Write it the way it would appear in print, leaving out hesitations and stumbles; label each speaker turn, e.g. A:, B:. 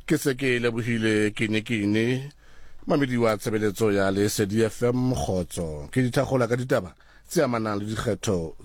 A: ke se ke lebohile ke ne mamedi wa tshebeletso ya Lesedi FM Kgotso ke dithagola ka ditaba tse amanang le dikgetho